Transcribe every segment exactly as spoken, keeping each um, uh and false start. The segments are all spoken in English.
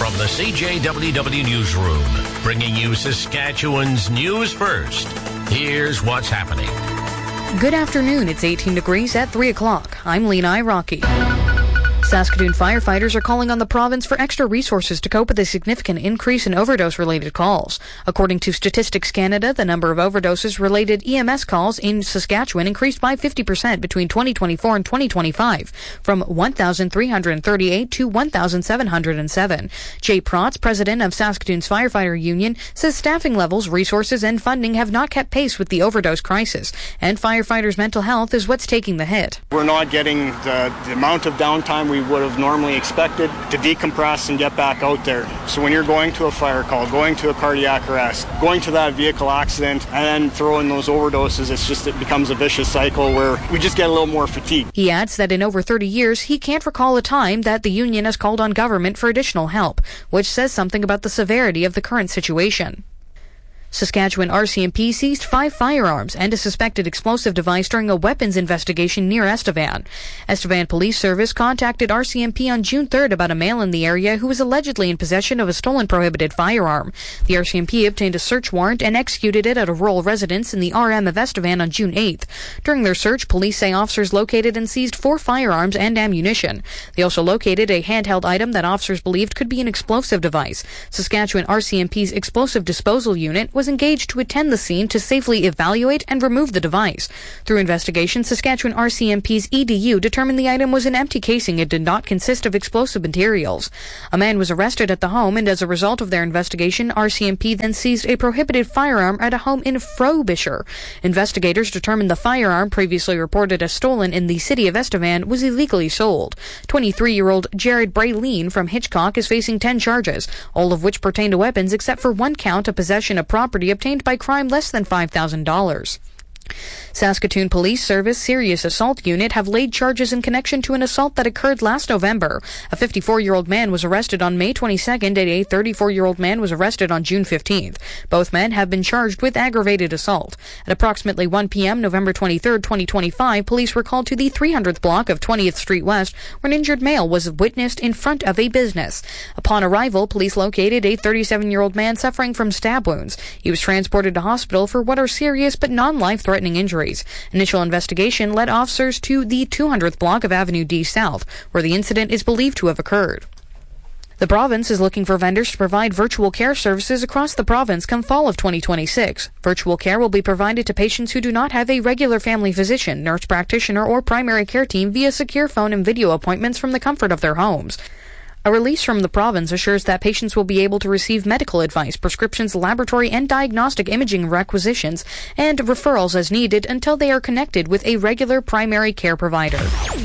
From the C J W W Newsroom, bringing you Saskatchewan's news first. Here's what's happening. Good afternoon. It's eighteen degrees at three o'clock. I'm Lena Iraqi. Saskatoon firefighters are calling on the province for extra resources to cope with a significant increase in overdose-related calls. According to Statistics Canada, the number of overdoses-related E M S calls in Saskatchewan increased by fifty percent between twenty twenty-four and twenty twenty-five, from one thousand three hundred thirty-eight to one thousand seven hundred seven. Jay Protz, president of Saskatoon's Firefighter Union, says staffing levels, resources, and funding have not kept pace with the overdose crisis, and firefighters' mental health is what's taking the hit. We're not getting the, the amount of downtime we would have normally expected to decompress and get back out there. So when you're going to a fire call, going to a cardiac arrest, going to that vehicle accident, and then throwing those overdoses, it's just, it becomes a vicious cycle where we just get a little more fatigued. He adds that in over thirty years, he can't recall a time that the union has called on government for additional help, which says something about the severity of the current situation. Saskatchewan R C M P seized five firearms and a suspected explosive device during a weapons investigation near Estevan. Estevan Police Service contacted R C M P on June third about a male in the area who was allegedly in possession of a stolen prohibited firearm. The R C M P obtained a search warrant and executed it at a rural residence in the R M of Estevan on June eighth. During their search, police say officers located and seized four firearms and ammunition. They also located a handheld item that officers believed could be an explosive device. Saskatchewan R C M P's explosive disposal unit was engaged to attend the scene to safely evaluate and remove the device. Through investigation, Saskatchewan R C M P's E D U determined the item was an empty casing and did not consist of explosive materials. A man was arrested at the home, and as a result of their investigation, R C M P then seized a prohibited firearm at a home in Frobisher. Investigators determined the firearm, previously reported as stolen in the city of Estevan, was illegally sold. twenty-three-year-old Jared Brayleen from Hitchcock is facing ten charges, all of which pertain to weapons except for one count of possession of property obtained by crime less than five thousand dollars. Saskatoon Police Service Serious Assault Unit have laid charges in connection to an assault that occurred last November. A fifty-four-year-old man was arrested on May twenty-second and a thirty-four-year-old man was arrested on June fifteenth. Both men have been charged with aggravated assault. At approximately one p.m. November twenty-third, twenty twenty-five, police were called to the three hundredth block of twentieth Street West where an injured male was witnessed in front of a business. Upon arrival, police located a thirty-seven-year-old man suffering from stab wounds. He was transported to hospital for what are serious but non-life-threatening injuries. Initial investigation led officers to the two hundredth block of Avenue D South, where the incident is believed to have occurred. The province is looking for vendors to provide virtual care services across the province come fall of twenty twenty-six. Virtual care will be provided to patients who do not have a regular family physician, nurse practitioner, or primary care team via secure phone and video appointments from the comfort of their homes. A release from the province assures that patients will be able to receive medical advice, prescriptions, laboratory and diagnostic imaging requisitions, and referrals as needed until they are connected with a regular primary care provider.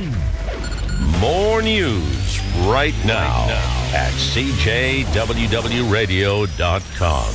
More news right now at C J W W radio dot com.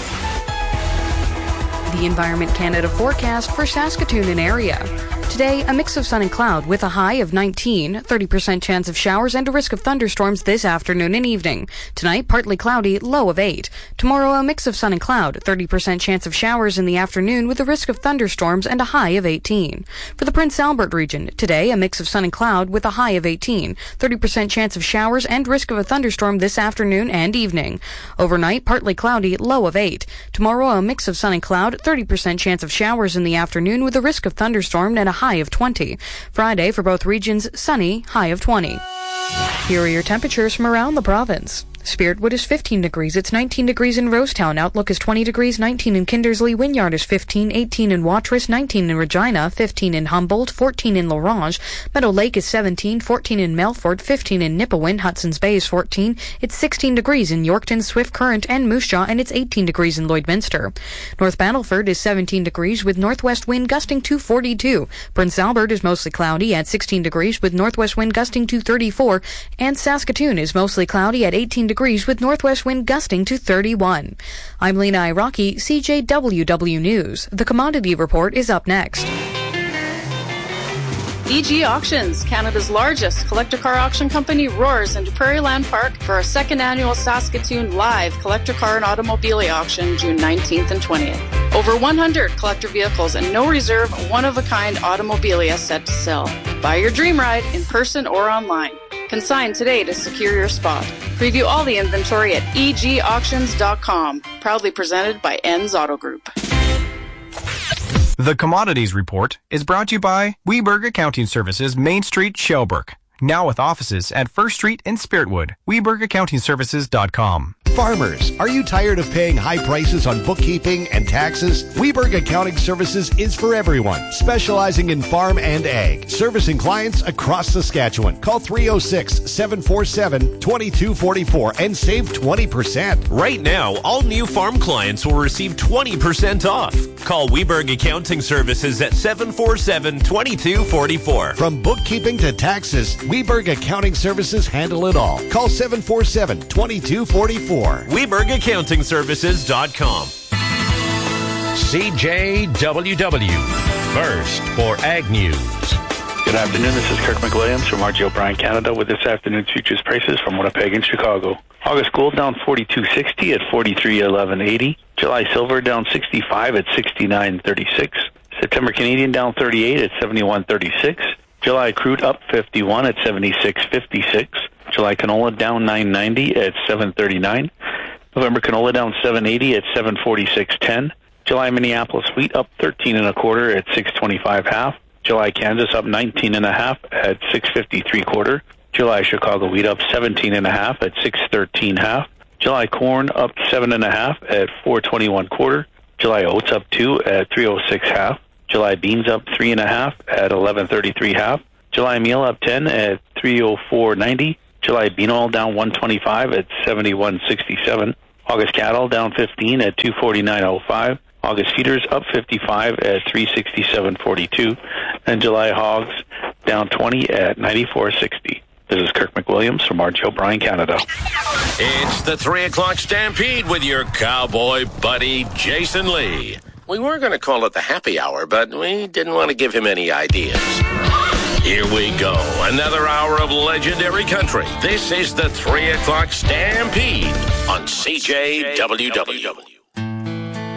The Environment Canada forecast for Saskatoon and area. Today, a mix of sun and cloud with a high of nineteen, thirty percent chance of showers and a risk of thunderstorms this afternoon and evening. Tonight, partly cloudy, low of eight. Tomorrow, a mix of sun and cloud, thirty percent chance of showers in the afternoon with a risk of thunderstorms and a high of eighteen. For the Prince Albert region, today, a mix of sun and cloud with a high of eighteen, thirty percent chance of showers and risk of a thunderstorm this afternoon and evening. Overnight, partly cloudy, low of eight. Tomorrow, a mix of sun and cloud, thirty percent chance of showers in the afternoon with a risk of thunderstorm and a high of twenty. Friday, for both regions, sunny, high of twenty. Here are your temperatures from around the province. Spiritwood is fifteen degrees. It's nineteen degrees in Rosetown. Outlook is twenty degrees, nineteen in Kindersley. Wynyard is fifteen, eighteen in Watrous, nineteen in Regina, fifteen in Humboldt, fourteen in Laurent. Meadow Lake is seventeen, fourteen in Melfort, fifteen in Nipawin. Hudson's Bay is fourteen. It's sixteen degrees in Yorkton, Swift Current, and Moose Jaw, and it's eighteen degrees in Lloydminster. North Battleford is seventeen degrees with northwest wind gusting to forty-two. Prince Albert is mostly cloudy at sixteen degrees with northwest wind gusting to thirty-four. And Saskatoon is mostly cloudy at eighteen degrees with northwest wind gusting to thirty-one. I'm Lena Iraqi, C J W W News. The Commodity Report is up next. E G Auctions, Canada's largest collector car auction company, roars into Prairieland Park for our second annual Saskatoon Live Collector Car and Automobilia Auction, June nineteenth and twentieth. Over one hundred collector vehicles and no reserve, one-of-a-kind automobilia set to sell. Buy your dream ride in person or online. Consign today to secure your spot. Preview all the inventory at e g auctions dot com. Proudly presented by Enns Auto Group. The Commodities Report is brought to you by Weberg Accounting Services, Main Street, Shelburne. Now with offices at First Street and Spiritwood. Weberg Accounting Services dot com. Farmers, are you tired of paying high prices on bookkeeping and taxes? Weberg Accounting Services is for everyone, specializing in farm and ag, servicing clients across Saskatchewan. Call three oh six, seven four seven, two two four four and save twenty percent. Right now, all new farm clients will receive twenty percent off. Call Weberg Accounting Services at seven four seven, two two four four. From bookkeeping to taxes, Weberg Accounting Services handle it all. Call seven four seven, two two four four. Weberg Accounting Services dot com. C J W W, first for Ag News. Good afternoon, this is Kirk McWilliams from R J O'Brien Canada with this afternoon's futures prices from Winnipeg and Chicago. August gold down forty-two sixty at forty-three eleven eighty. July silver down sixty-five at sixty-nine thirty-six. September Canadian down thirty-eight at seventy-one thirty-six. July crude up fifty-one at seventy-six fifty-six. July canola down nine ninety at seven thirty-nine. November canola down seven eighty at seven forty-six ten. July Minneapolis wheat up thirteen and a quarter at six twenty-five half. July Kansas up nineteen and a half at six fifty-three quarter. July Chicago wheat up seventeen and a half at six thirteen half. July corn up seven and a half at four twenty-one quarter. July oats up two at three oh six half. July beans up three and a half at eleven thirty-three half. July meal up ten at three oh four ninety. July bean oil down one twenty-five at seventy-one sixty-seven. August cattle down fifteen at two forty-nine oh five. August feeders up fifty-five at three sixty-seven forty-two. And July hogs down twenty at ninety-four sixty. This is Kirk McWilliams from R J O'Brien Canada. It's the three o'clock Stampede with your cowboy buddy, Jason Lee. We were going to call it the happy hour, but we didn't want to give him any ideas. Here we go. Another hour of legendary country. This is the three o'clock Stampede on C J W W.